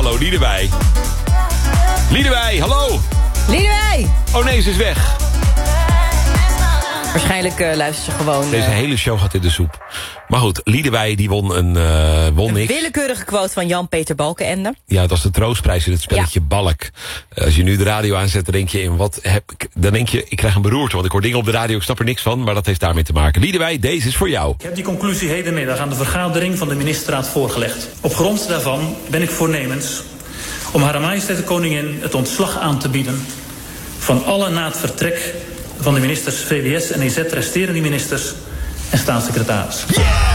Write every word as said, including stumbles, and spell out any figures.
hallo, Liedewij. Liedewij, hallo. Liedewij! Oh nee, ze is weg. Waarschijnlijk uh, luistert ze gewoon... Uh... Deze hele show gaat in de soep. Maar goed, Liedewij die won een uh, won een niks. willekeurige quote van Jan-Peter Balkenende. Ja, dat is de troostprijs in het spelletje ja. Balk. Uh, als je nu de radio aanzet, dan denk je in wat heb ik... Dan denk je, ik krijg een beroerte, want ik hoor dingen op de radio, ik snap er niks van, maar dat heeft daarmee te maken. Liedewij, deze is voor jou. Ik heb die conclusie hedenmiddag aan de vergadering van de ministerraad voorgelegd. Op grond daarvan ben ik voornemens om Hare Majesteit de Koningin het ontslag aan te bieden van alle na het vertrek van de ministers V W S en E Z resterende ministers en staatssecretaris. Yeah!